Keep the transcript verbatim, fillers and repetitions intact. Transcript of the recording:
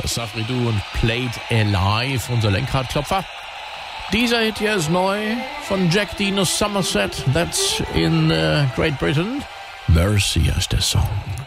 Safri-Duo und Played Alive, unser Lenkradklopfer. Dieser Hit hier ist neu von Jack Dino Somerset. That's in uh, Great Britain. Mercy heißt der Song.